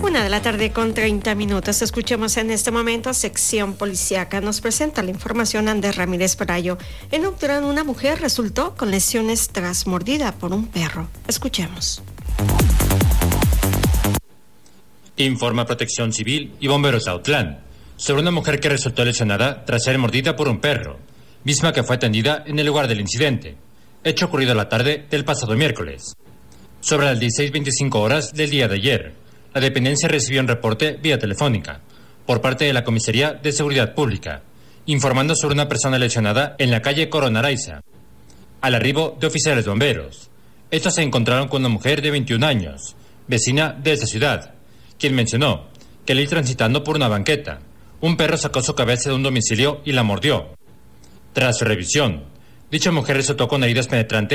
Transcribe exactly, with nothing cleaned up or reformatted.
Una de la tarde con treinta minutos. Escuchemos en este momento sección policíaca. Nos presenta la información Ander Ramírez Brayo. En Ucrania, una mujer resultó con lesiones tras mordida por un perro. Escuchemos. Informa Protección Civil y Bomberos de Autlán sobre una mujer que resultó lesionada tras ser mordida por un perro, misma que fue atendida en el lugar del incidente, hecho ocurrido la tarde del pasado miércoles. Sobre las dieciséis veinticinco horas del día de ayer, la dependencia recibió un reporte vía telefónica por parte de la Comisaría de Seguridad Pública, informando sobre una persona lesionada en la calle Corona Araiza. Al arribo de oficiales bomberos, estos se encontraron con una mujer de veintiún años, vecina de esta ciudad, quien mencionó que al ir transitando por una banqueta, un perro sacó su cabeza de un domicilio y la mordió. Tras su revisión, dicha mujer resultó con heridas penetrantes